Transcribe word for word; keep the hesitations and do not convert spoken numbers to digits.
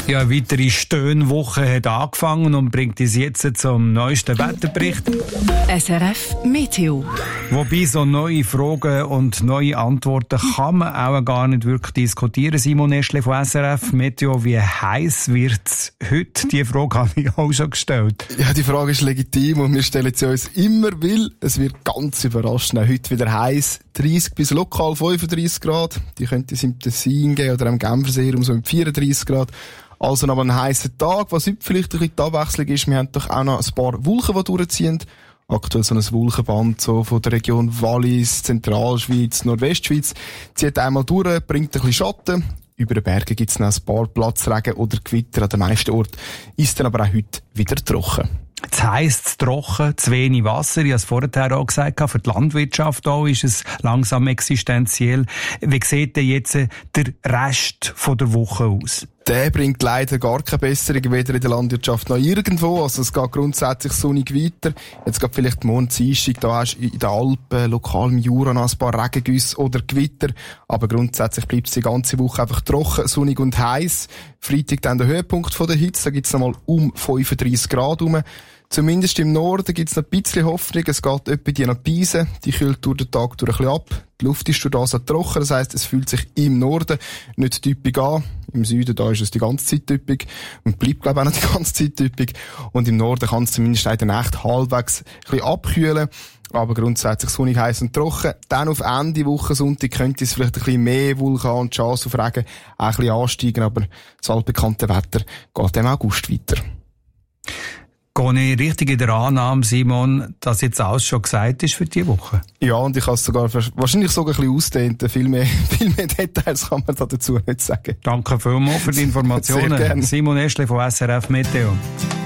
Ja, eine weitere Stöhnwoche hat angefangen und bringt uns jetzt zum neuesten Wetterbericht. S R F Meteo. Wobei so neue Fragen und neue Antworten kann man auch gar nicht wirklich diskutieren. Simon Eschle von S R F Meteo, wie heiß wird es heute? Die Frage habe ich auch schon gestellt. Ja, die Frage ist legitim und wir stellen sie uns immer, weil es wird ganz überraschend. Auch heute wieder heiß, dreißig bis lokal fünfunddreißig Grad. Die könnte es im Tessin geben oder am Genfersee um so mit vierunddreißig Grad. Also noch ein heißer Tag. Was heute vielleicht ein bisschen die Abwechslung ist, wir haben doch auch noch ein paar Wolken, die durchziehen. Aktuell so ein Wolkenband so von der Region Wallis, Zentralschweiz, Nordwestschweiz. Zieht einmal durch, bringt ein bisschen Schatten. Über den Bergen gibt es noch ein paar Platzregen oder Gewitter an den meisten Orten. Ist dann aber auch heute wieder trocken. Es heisst trocken, zu wenig Wasser. Ich habe es vorher auch gesagt, für die Landwirtschaft auch ist es langsam existenziell. Wie sieht denn jetzt der Rest der Woche aus? Der bringt leider gar keine Besserung, weder in der Landwirtschaft noch irgendwo. Also es geht grundsätzlich sonnig weiter. Jetzt geht vielleicht morgen Dienstag, da hast du in den Alpen, lokal im Jura noch ein paar Regengüsse oder Gewitter. Aber grundsätzlich bleibt es die ganze Woche einfach trocken, sonnig und heiß. Freitag dann der Höhepunkt von der Hitze, da gibt es nochmal um fünfunddreißig Grad rum. Zumindest im Norden gibt es noch ein bisschen Hoffnung. Es geht etwa die nach Pisen. Die kühlt durch den Tag durch ein bisschen ab. Die Luft ist durch das auch trocken. Das heisst, es fühlt sich im Norden nicht typisch an. Im Süden, da ist es die ganze Zeit typisch. Und bleibt, glaube ich, auch noch die ganze Zeit typisch. Und im Norden kann es zumindest in der Nacht halbwegs ein bisschen abkühlen. Aber grundsätzlich sonnig, heiß und trocken. Dann auf Ende Woche, Sonntag, könnte es vielleicht ein bisschen mehr Vulkan und Chance auf Regen auch ein bisschen ansteigen. Aber das altbekannte Wetter geht im August weiter. Gehe ich richtig in der Annahme, Simon, dass jetzt alles schon gesagt ist für diese Woche? Ja, und ich habe es sogar wahrscheinlich sogar ein bisschen ausdehnt. Viel mehr, viel mehr Details kann man da dazu nicht sagen. Danke vielmals für die Informationen. Simon Eschle von S R F Meteo.